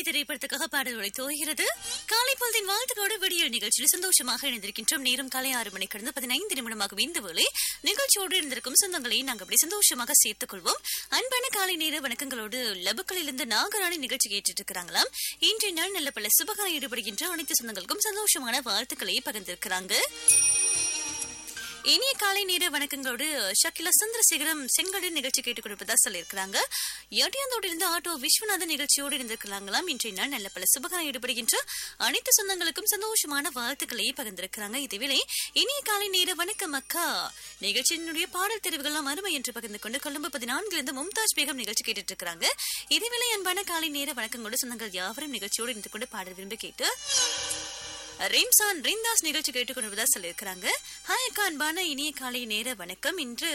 திரைப்படத்துக்காக பாடல்களை தோகிறது. காலை பொழுதின் வாழ்த்துக்களோடு விடியல் நிகழ்ச்சியில் சந்தோஷமாக இணைந்திருக்கின்றோம். நேரம் காலை 6 மணி கடந்து 15 நிமிடமாகும் இந்த வேளை நிகழ்ச்சியோடு இருந்திருக்கும் சொந்தங்களை நாங்கள் அப்படி சந்தோஷமாக சேர்த்துக் கொள்வோம். அன்பான காலை நேர வணக்கங்களோடு லபுக்களிலிருந்து நாகராணி நிகழ்ச்சி கேட்டுட்டு இருக்கிறாங்களாம். இன்றைய நாள் நல்ல பல சுபகாரம் ஈடுபடுகின்ற அனைத்து சொந்தங்களுக்கும் சந்தோஷமான வாழ்த்துக்களை பகிர்ந்திருக்கிறாங்க. இனிய காலை நேர வணக்கங்களோடு ஷக்கிலா சந்திரசேகரம் செங்கடு நிகழ்ச்சி கேட்டுக் கொடுப்பதா சொல்லியிருக்கிறாங்க. எட்டியாந்தோடு இருந்து ஆட்டோ விஸ்வநாதன் நிகழ்ச்சியோடு இருந்திருக்கிறாங்களாம். இன்றைய நாள் நல்ல பல சுபகாரம் ஈடுபடுகின்ற அனைத்து சொந்தங்களுக்கும் சந்தோஷமான வாழ்த்துக்களை பகிர்ந்திருக்கிறாங்க. இதுவேளை இனிய காலை நேர வணக்கம் அக்கா நிகழ்ச்சியினுடைய பாடல் தெரிவுகள்லாம் அருமை என்று பகிர்ந்து கொண்டு கொழும்பு 14 மும்தாஜ் பேகம் நிகழ்ச்சி கேட்டுட்டு இருக்காங்க. இதுவேளை அன்பான காலை நேர வணக்கங்களோடு சொந்தங்கள் யாவரும் நிகழ்ச்சியோடு இருந்து கொண்டு பாடல் விரும்பி கேட்டு ரிம்சான் ரிந்தாஸ் நிகழ்ச்சி கேட்டுக்கொண்டிருப்பதா சொல்லியிருக்கிறாங்க. ஹாய் அக்கா, அன்பான இனிய காலை நேர வணக்கம். இன்று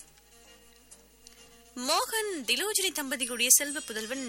மோகன் திலோஜினி தம்பதிகளுடைய செல்வ புதல்வன்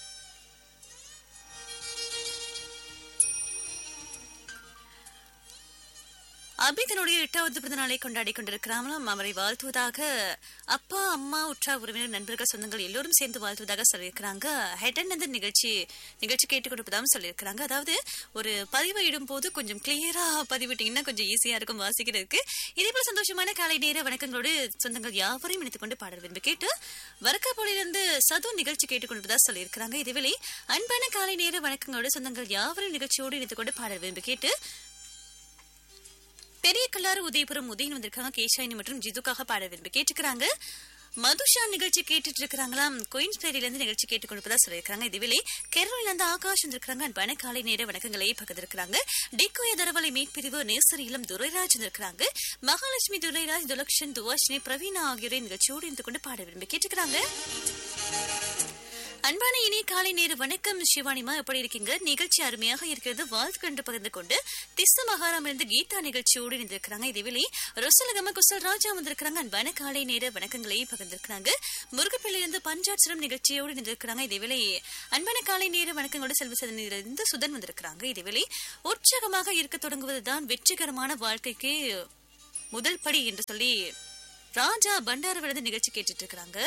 அபி தன்னுடைய 8வது பிறந்த நாளை கொண்டாடி கொண்டிருக்கிறாங்களாம். அவரை வாழ்த்துவதாக அப்பா அம்மா உற்றார் உறவினர் நண்பர்கள் சொந்தங்கள் எல்லோரும் சேர்ந்து வாழ்த்துவதாக சொல்லியிருக்கிறாங்க. ஹெட்டன் நிகழ்ச்சி கேட்டுக் கொடுப்பதாகவும் சொல்லியிருக்கிறாங்க. அதாவது ஒரு பதிவை இடும் போது கொஞ்சம் கிளியரா பதிவிட்டீங்கன்னா கொஞ்சம் ஈஸியா இருக்கும் வாசிக்கிறதுக்கு. இதேபோல சந்தோஷமான காலை நேர வணக்கங்களோடு சொந்தங்கள் யாவரையும் இணைத்துக் கொண்டு பாடல் விரும்பி கேட்டு வரக்காப்போலிருந்து சது நிகழ்ச்சி கேட்டுக் கொண்டிருப்பதாக சொல்லியிருக்கிறாங்க. இதுவேளை அன்பான காலை நேர வணக்கங்களோடு சொந்தங்கள் யாவரையும் நிகழ்ச்சியோடு இணைத்துக் கொண்டு பாடல் விரும்பி கேட்டு பெரிய கல்லாறு உதயபுரம் உதயன் வந்திருக்காங்க. கேஷாயினி மற்றும் ஜிதுக்காக பாட விரும்பி கேட்டுக்கிறாங்க. மதுஷா நிகழ்ச்சி கேட்டுட்டு இருக்கிறாங்களாம். குயின்ஸ் பேரில இருந்து நிகழ்ச்சி கேட்டுக் கொடுப்பதா சொல்லியிருக்காங்க. இதுவேளை கேரளில இருந்து ஆகாஷ் வந்திருக்காங்க. அன்பான காலை நேர வணக்கங்களை பகிர்ந்திருக்கிறாங்க. டிகோய தரவலை மேற்பிரிவு நேசரியிலும் துரைராஜ் வந்திருக்கிறாங்க. மகாலட்சுமி துரைராஜ் துலக்ஷன் துவாஷினி பிரவீனா ஆகியோரை நிகழ்ச்சியோடு இருந்து கொண்டு பாட விரும்பி கேட்டுக்கிறாங்க. அன்பான இனிய காலை நேர வணக்கம் சிவானிமா, எப்படி இருக்கீங்க? நிகழ்ச்சி அருமையாக இருக்கிறது, வாழ்த்து கண்டு பகிர்ந்து கொண்டு திஸ்ஸ மகாராம் இருந்து கீதா நிகழ்ச்சியோடு இருந்திருக்கிறாங்க. இதேவேளை ரொசலகம குசல் ராஜா வந்திருக்கிறாங்க. அன்பான காலை நேர வணக்கங்களை பகிர்ந்திருக்கிறாங்க. முருகப்பிள்ளை இருந்து பஞ்சாட்சரம் நிகழ்ச்சியோடு இருந்திருக்கிறாங்க. இதேவேளை அன்பான காலை நேர வணக்கங்களோடு செல்வசதனிலிருந்து சுதன் வந்திருக்கிறாங்க. இதேவேளை உற்சாகமாக இருக்க தொடங்குவதுதான் வெற்றிகரமான வாழ்க்கைக்கு முதல் படி என்று சொல்லி ராஜா பண்டாரவிலிருந்து நிகழ்ச்சி கேட்டுட்டு இருக்கிறாங்க.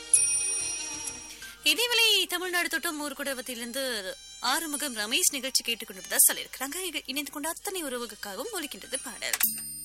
இதேவேளை தமிழ்நாடு தொட்டம் ஊர்குடவத்திலிருந்து ஆறுமுகம் ரமேஷ் நிகழ்ச்சி கேட்டுக்கொண்டிருப்பதா சொல்லியிருக்கிறாங்க. இணைந்து கொண்ட அத்தனை உறவுகளுக்காகவும் ஒலிக்கின்றது பாடல்.